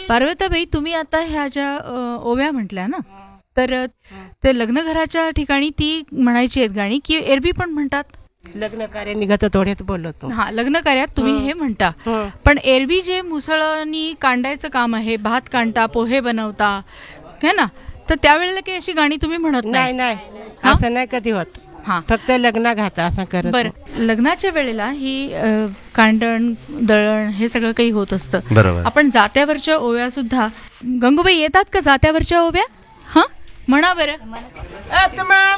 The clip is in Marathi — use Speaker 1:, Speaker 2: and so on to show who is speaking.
Speaker 1: पार्वताबाई, तुम्ही आता ह्या ज्या ओव्या म्हटल्या ना, तर ते लग्न घराच्या ठिकाणी ती म्हणायची आहेत गाणी, की एरवी पण म्हणतात.
Speaker 2: लग्न कार्य निघत थोड्यात बोलतो.
Speaker 1: हा, लग्न कार्यात तुम्ही हे म्हणता, पण एरवी जे मुसळनी कांडायचं काम आहे, भात कांडता, पोहे बनवता, है ना, तर त्यावेळेला काही अशी गाणी तुम्ही म्हणत
Speaker 2: नाही नाही, असं नाही कधी होत.
Speaker 1: हा,
Speaker 2: फक्त लग्न घाता असं करत.
Speaker 1: बरं, लग्नाच्या वेळेला ही कांडण दळण हे सगळं काही होत असतं.
Speaker 3: बरोबर.
Speaker 1: आपण जात्यावरच्या ओव्या सुद्धा, गंगूबाई येतात का जात्यावरच्या ओव्या? हा, म्हणा बरं.
Speaker 2: आत्मा